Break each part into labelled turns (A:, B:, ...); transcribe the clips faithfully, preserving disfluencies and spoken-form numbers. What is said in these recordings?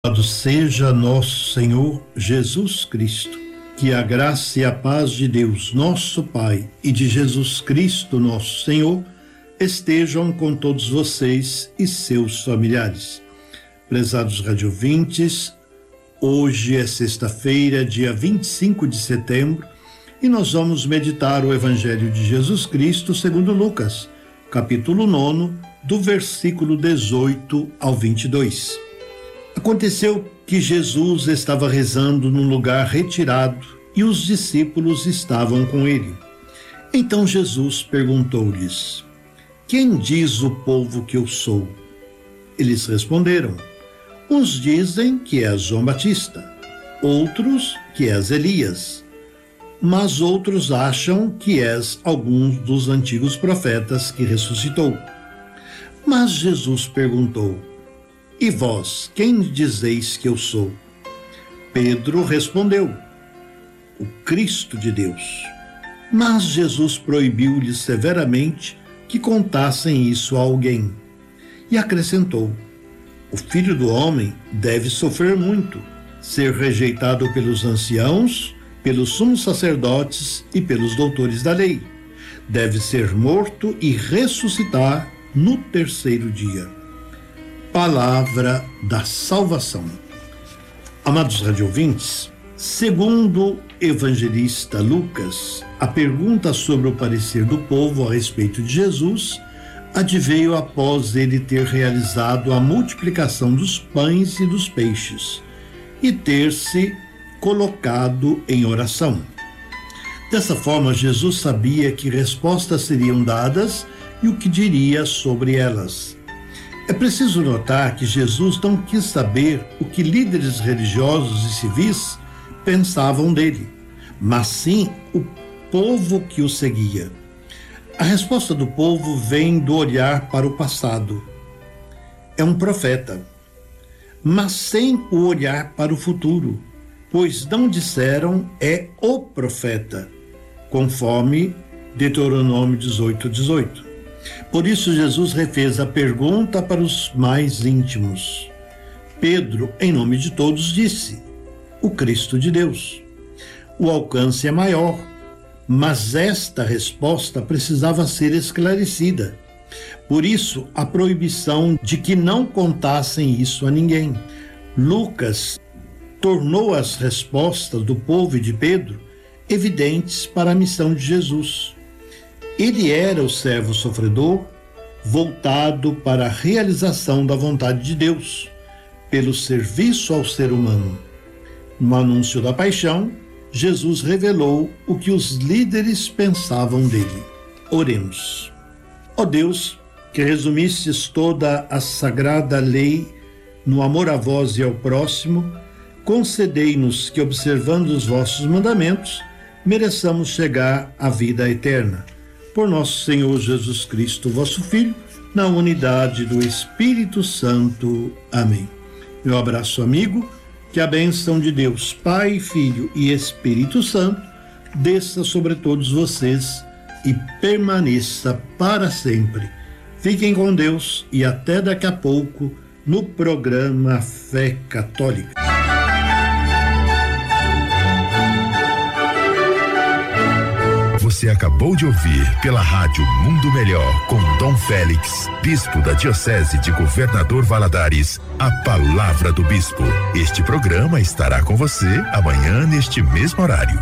A: Louvado seja nosso Senhor Jesus Cristo. Que a graça e a paz de Deus, nosso Pai, e de Jesus Cristo, nosso Senhor, estejam com todos vocês e seus familiares. Prezados radiovintes, hoje é sexta-feira, dia vinte e cinco de setembro, e nós vamos meditar o Evangelho de Jesus Cristo segundo Lucas, capítulo nove, do versículo dezoito ao vinte e dois. Aconteceu que Jesus estava rezando num lugar retirado e os discípulos estavam com ele. Então Jesus perguntou-lhes: quem diz o povo que eu sou? Eles responderam: uns dizem que és João Batista, outros que és Elias, mas outros acham que és algum dos antigos profetas que ressuscitou. Mas Jesus perguntou: e vós, quem dizeis que eu sou? Pedro respondeu: o Cristo de Deus. Mas Jesus proibiu-lhes severamente que contassem isso a alguém. E acrescentou: o Filho do Homem deve sofrer muito, ser rejeitado pelos anciãos, pelos sumos sacerdotes e pelos doutores da lei. Deve ser morto e ressuscitar no terceiro dia. Palavra da salvação. Amados radiovintes, segundo o evangelista Lucas, a pergunta sobre o parecer do povo a respeito de Jesus adveio após ele ter realizado a multiplicação dos pães e dos peixes e ter se colocado em oração. Dessa forma, Jesus sabia que respostas seriam dadas e o que diria sobre elas. É preciso notar que Jesus não quis saber o que líderes religiosos e civis pensavam dele, mas sim o povo que o seguia. A resposta do povo vem do olhar para o passado. É um profeta, mas sem o olhar para o futuro, pois não disseram é o profeta, conforme Deuteronômio dezoito, dezoito. Por isso Jesus refez a pergunta para os mais íntimos. Pedro, em nome de todos, disse: o Cristo de Deus. O alcance é maior, mas esta resposta precisava ser esclarecida. Por isso, a proibição de que não contassem isso a ninguém. Lucas tornou as respostas do povo e de Pedro evidentes para a missão de Jesus. Ele era o servo sofredor, voltado para a realização da vontade de Deus, pelo serviço ao ser humano. No anúncio da paixão, Jesus revelou o que os líderes pensavam dele. Oremos. Ó Deus, que resumistes toda a sagrada lei no amor a vós e ao próximo, concedei-nos que, observando os vossos mandamentos, mereçamos chegar à vida eterna. Por nosso Senhor Jesus Cristo, vosso Filho, na unidade do Espírito Santo. Amém. Meu abraço amigo, que a bênção de Deus, Pai, Filho e Espírito Santo, desça sobre todos vocês e permaneça para sempre. Fiquem com Deus e até daqui a pouco no programa Fé Católica.
B: Você acabou de ouvir pela Rádio Mundo Melhor, com Dom Félix, bispo da Diocese de Governador Valadares, a Palavra do Bispo. Este programa estará com você amanhã neste mesmo horário.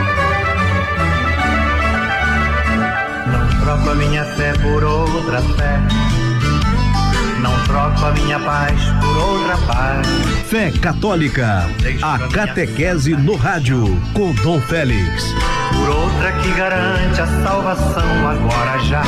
C: Não troco a minha fé por outra fé, não troco a minha paz por outra paz.
D: Fé Católica, a catequese no rádio, com Dom Félix.
C: Por outra que garante a salvação agora já.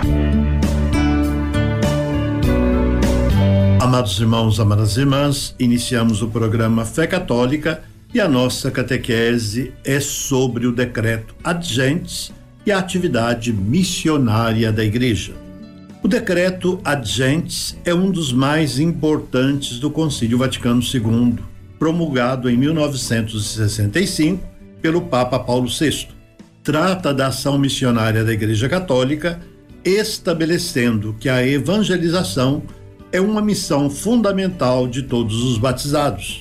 A: Amados irmãos, amadas irmãs, iniciamos o programa Fé Católica e a nossa catequese é sobre o decreto Ad Gentes e a atividade missionária da Igreja. O decreto Ad Gentes é um dos mais importantes do Concílio Vaticano segundo, promulgado em mil novecentos e sessenta e cinco pelo Papa Paulo sexto. Trata da ação missionária da Igreja Católica, estabelecendo que a evangelização é uma missão fundamental de todos os batizados.